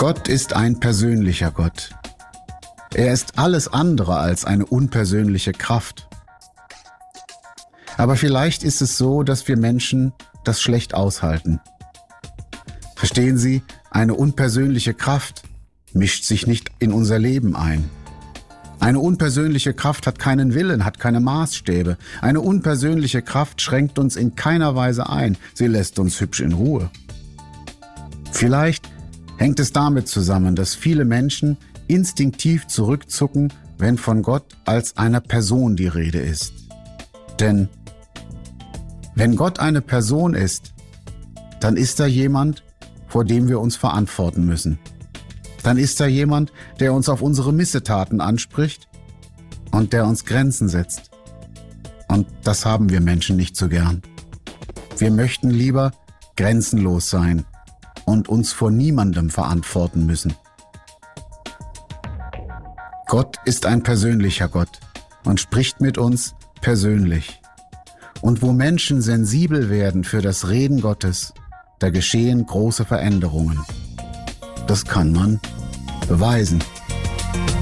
Gott ist ein persönlicher Gott. Er ist alles andere als eine unpersönliche Kraft. Aber vielleicht ist es so, dass wir Menschen das schlecht aushalten. Verstehen Sie, eine unpersönliche Kraft mischt sich nicht in unser Leben ein. Eine unpersönliche Kraft hat keinen Willen, hat keine Maßstäbe. Eine unpersönliche Kraft schränkt uns in keiner Weise ein. Sie lässt uns hübsch in Ruhe. Vielleicht hängt es damit zusammen, dass viele Menschen instinktiv zurückzucken, wenn von Gott als einer Person die Rede ist. Denn wenn Gott eine Person ist, dann ist er jemand, vor dem wir uns verantworten müssen. Dann ist er jemand, der uns auf unsere Missetaten anspricht und der uns Grenzen setzt. Und das haben wir Menschen nicht so gern. Wir möchten lieber grenzenlos sein und uns vor niemandem verantworten müssen. Gott ist ein persönlicher Gott und spricht mit uns persönlich. Und wo Menschen sensibel werden für das Reden Gottes, da geschehen große Veränderungen. Das kann man beweisen.